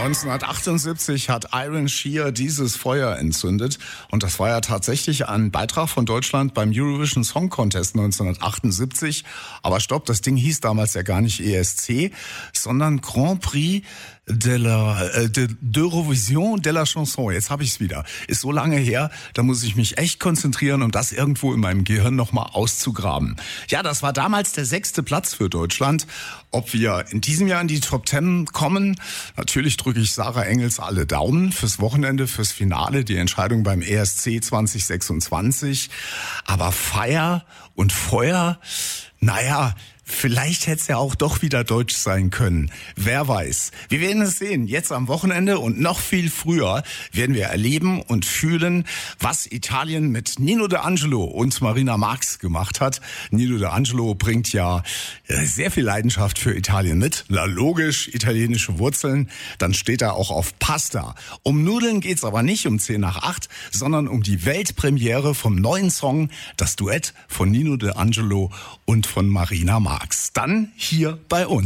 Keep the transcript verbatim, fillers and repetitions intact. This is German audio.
neunzehnhundertachtundsiebzig hat Iron Shear dieses Feuer entzündet. Und das war ja tatsächlich ein Beitrag von Deutschland beim Eurovision Song Contest neunzehnhundertachtundsiebzig. Aber stopp, das Ding hieß damals ja gar nicht E S C, sondern Grand Prix de la, äh, de, d'Eurovision de la Chanson. Jetzt habe ich es wieder. Ist so lange her, da muss ich mich echt konzentrieren, um das irgendwo in meinem Gehirn nochmal auszugraben. Ja, das war damals der sechste Platz für Deutschland. Ob wir in diesem Jahr in die Top Ten kommen, natürlich drücke ich Sarah Engels alle Daumen fürs Wochenende, fürs Finale, die Entscheidung beim E S C zwanzig sechsundzwanzig. Aber Feier und Feuer, naja, vielleicht hätte es ja auch doch wieder deutsch sein können. Wer weiß. Wir werden es sehen. Jetzt am Wochenende und noch viel früher werden wir erleben und fühlen, was Italien mit Nino D'Angelo und Marina Marx gemacht hat. Nino D'Angelo bringt ja sehr viel Leidenschaft für Italien mit. Na logisch, italienische Wurzeln. Dann steht er auch auf Pasta. Um Nudeln geht's aber nicht um zehn nach acht, sondern um die Weltpremiere vom neuen Song, das Duett von Nino D'Angelo und von Marina Marx. Dann hier bei uns.